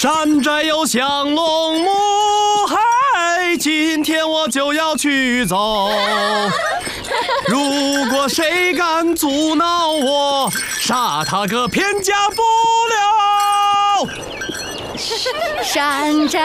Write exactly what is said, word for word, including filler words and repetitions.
山寨有降龙木，嗨，今天我就要去走。如果谁敢阻挠我，杀他个片甲不留。 山寨